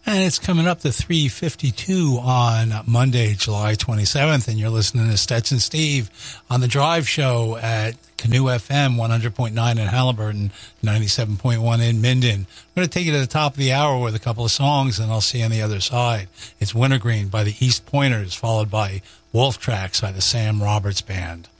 And it's coming up to 3:52 on Monday, July 27th, and you're listening to Stetson Steve on the Drive Show at Canoe FM 100.9 in Halliburton, 97.1 in Minden. I'm going to take you to the top of the hour with a couple of songs, and I'll see you on the other side. It's Wintergreen by the East Pointers, followed by Wolf Tracks by the Sam Roberts Band.